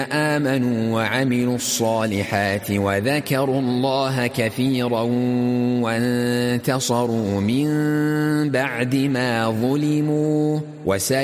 آمنوا وعملوا الصالحات وذكروا الله كثيرا وانتصروا من بعد ما ظلموا